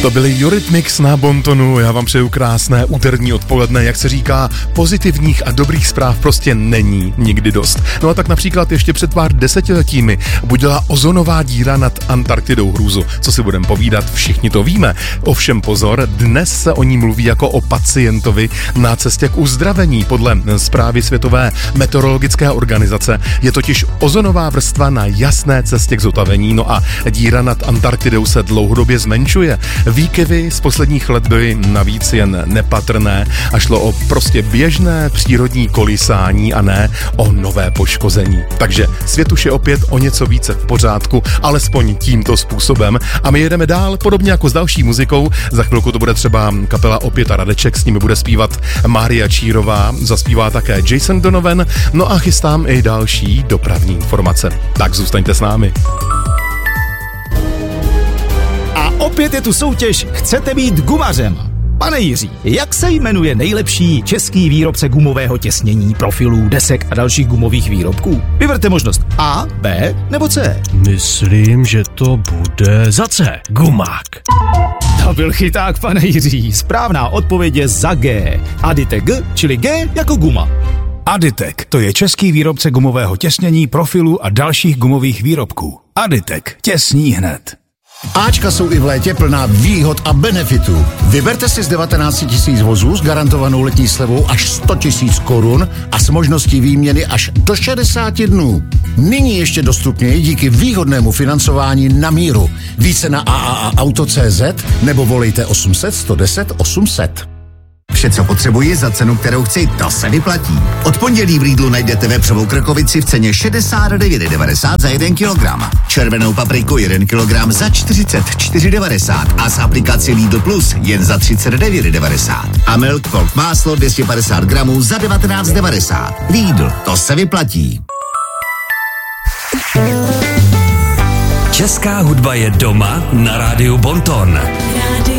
To byly Eurythmics na Bontonu, já vám přeju krásné úterní odpoledne, jak se říká, pozitivních a dobrých zpráv prostě není nikdy dost. No a tak například ještě před pár desetiletími budila ozonová díra nad Antarktidou hrůzu. Co si budeme povídat, všichni to víme. Ovšem pozor, dnes se o ní mluví jako o pacientovi na cestě k uzdravení. Podle zprávy Světové meteorologické organizace je totiž ozonová vrstva na jasné cestě k zotavení, no a díra nad Antarktidou se dlouhodobě zmenšuje. Výkyvy z posledních let byly navíc jen nepatrné a šlo o prostě běžné přírodní kolísání a ne o nové poškození. Takže svět už je opět o něco více v pořádku, alespoň tímto způsobem. A my jedeme dál, podobně jako s další muzikou. Za chvilku to bude třeba kapela Opět a Radeček, s nimi bude zpívat Mária Čírová, zaspívá také Jason Donovan, no a chystám i další dopravní informace. Tak zůstaňte s námi. Opět je tu soutěž Chcete být gumařem. Pane Jiří, jak se jmenuje nejlepší český výrobce gumového těsnění, profilů, desek a dalších gumových výrobků? Vyberte možnost A, B nebo C. Myslím, že to bude za C. Gumák. To byl chyták, pane Jiří. Správná odpověď je za G. Aditek G, čili G jako guma. Aditek, to je český výrobce gumového těsnění, profilů a dalších gumových výrobků. Aditek, těsní hned. Ačka jsou i v létě plná výhod a benefitů. Vyberte si z 19 000 vozů s garantovanou letní slevou až 100 000 korun a s možností výměny až do 60 dnů. Nyní ještě dostupněji díky výhodnému financování na míru. Více na AAAauto.cz nebo volejte 800 110 800. Vše, co potřebuji za cenu, kterou chci, to se vyplatí. Od pondělí v Lidlu najdete vepřovou krkovici v ceně 69,90 za 1 kilogram. Červenou papriku 1 kilogram za 44,90 a s aplikací Lidl Plus jen za 39,90. A Milk Cold máslo 250 gramů za 19,90. Lidl, to se vyplatí. Česká hudba je doma na rádiu Bonton.